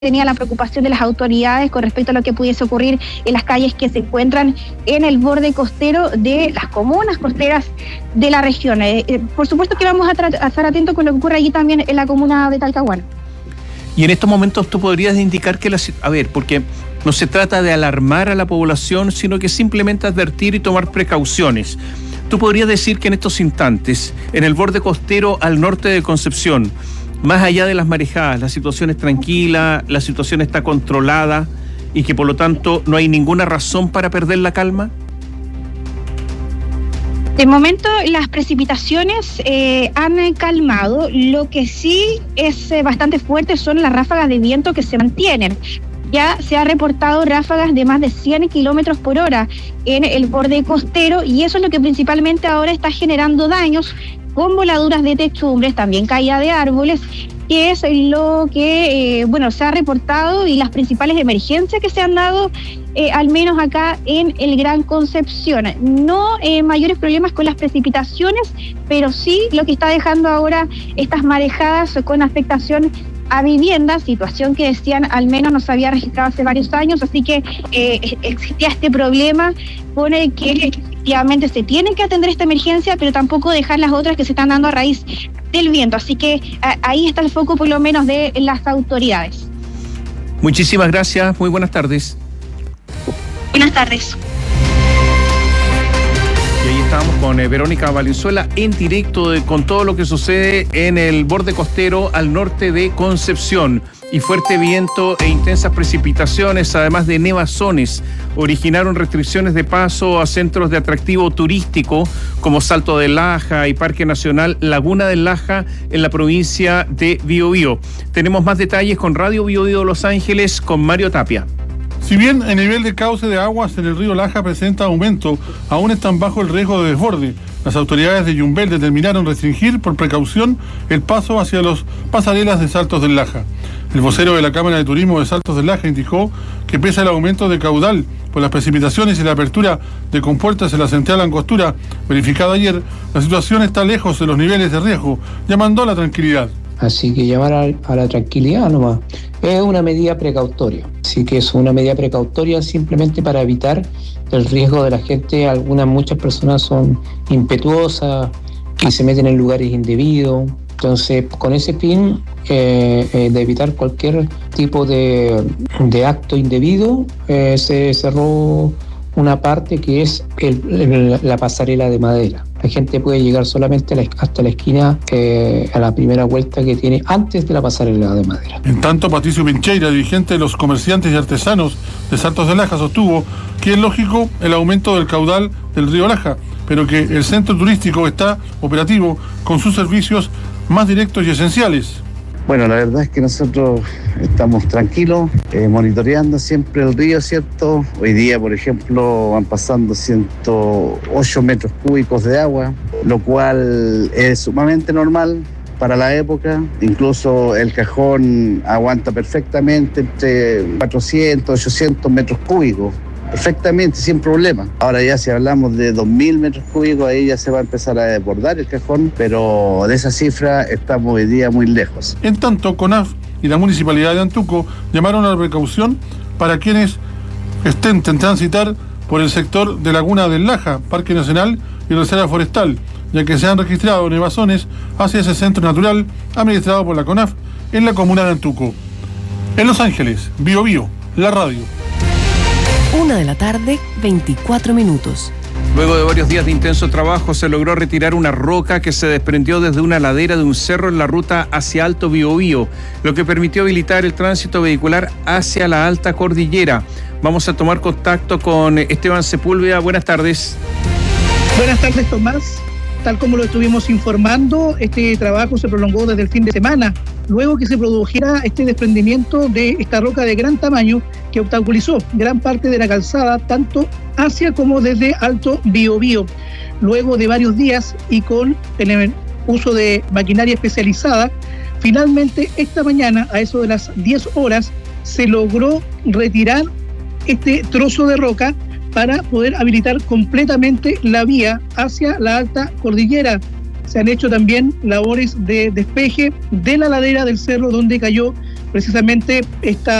tenía la preocupación de las autoridades con respecto a lo que pudiese ocurrir en las calles que se encuentran en el borde costero de las comunas costeras de la región. Por supuesto que vamos a estar atentos con lo que ocurre allí también en la comuna de Talcahuano. Y en estos momentos tú podrías indicar que porque no se trata de alarmar a la población, sino que simplemente advertir y tomar precauciones. Tú podrías decir que en estos instantes, en el borde costero al norte de Concepción, más allá de las marejadas, la situación es tranquila, la situación está controlada y que por lo tanto no hay ninguna razón para perder la calma. De momento las precipitaciones han calmado. Lo que sí es bastante fuerte son las ráfagas de viento que se mantienen. Ya se ha reportado ráfagas de más de 100 kilómetros por hora en el borde costero y eso es lo que principalmente ahora está generando daños, con voladuras de techumbres, también caída de árboles, que es lo que se ha reportado y las principales emergencias que se han dado, al menos acá en el Gran Concepción. No mayores problemas con las precipitaciones, pero sí lo que está dejando ahora estas marejadas con afectación a viviendas, situación que decían al menos no se había registrado hace varios años, así que existía este problema con el que efectivamente se tiene que atender esta emergencia, pero tampoco dejar las otras que se están dando a raíz del viento, así que ahí está el foco por lo menos de las autoridades. Muchísimas gracias, muy buenas tardes. Buenas tardes. Y ahí estamos con Verónica Valenzuela en directo con todo lo que sucede en el borde costero al norte de Concepción. Y fuerte viento e intensas precipitaciones, además de nevazones, originaron restricciones de paso a centros de atractivo turístico como Salto del Laja y Parque Nacional Laguna del Laja en la provincia de Biobío. Tenemos más detalles con Radio Biobío Los Ángeles con Mario Tapia. Si bien el nivel de cauce de aguas en el río Laja presenta aumento, aún están bajo el riesgo de desborde. Las autoridades de Yumbel determinaron restringir por precaución el paso hacia los pasarelas de Saltos del Laja. El vocero de la Cámara de Turismo de Saltos del Laja indicó que pese al aumento de caudal por las precipitaciones y la apertura de compuertas en la central Angostura verificada ayer, la situación está lejos de los niveles de riesgo, llamando a la tranquilidad. Así que llamar a la tranquilidad nomás. Es una medida precautoria. Así que es una medida precautoria simplemente para evitar el riesgo de la gente. Muchas personas son impetuosas y se meten en lugares indebidos. Entonces, con ese fin de evitar cualquier tipo de acto indebido, se cerró una parte que es la pasarela de madera. La gente puede llegar solamente hasta la esquina, a la primera vuelta que tiene antes de la pasarela de madera. En tanto, Patricio Pincheira, dirigente de los comerciantes y artesanos de Saltos del Laja, sostuvo que es lógico el aumento del caudal del río Laja, pero que el centro turístico está operativo con sus servicios más directos y esenciales. Bueno, la verdad es que nosotros estamos tranquilos, monitoreando siempre el río, ¿cierto? Hoy día, por ejemplo, van pasando 108 metros cúbicos de agua, lo cual es sumamente normal para la época. Incluso el cajón aguanta perfectamente entre 400, 800 metros cúbicos. Perfectamente, sin problema. Ahora ya si hablamos de 2.000 metros cúbicos, ahí ya se va a empezar a desbordar el cajón, pero de esa cifra estamos hoy día muy lejos. En tanto, CONAF y la Municipalidad de Antuco llamaron a la precaución para quienes estén transitar por el sector de Laguna del Laja, Parque Nacional y Reserva Forestal, ya que se han registrado nevazones hacia ese centro natural administrado por la CONAF en la comuna de Antuco. En Los Ángeles, Biobío, la radio. 1:24 p.m. Luego de varios días de intenso trabajo, se logró retirar una roca que se desprendió desde una ladera de un cerro en la ruta hacia Alto Biobío, lo que permitió habilitar el tránsito vehicular hacia la alta cordillera. Vamos a tomar contacto con Esteban Sepúlveda. Buenas tardes. Buenas tardes, Tomás. Tal como lo estuvimos informando, este trabajo se prolongó desde el fin de semana, luego que se produjera este desprendimiento de esta roca de gran tamaño que obstaculizó gran parte de la calzada, tanto hacia como desde Alto Biobío. Luego de varios días y con el uso de maquinaria especializada, finalmente esta mañana, a eso de las 10 horas, se logró retirar este trozo de roca para poder habilitar completamente la vía hacia la alta cordillera. Se han hecho también labores de despeje de la ladera del cerro donde cayó precisamente esta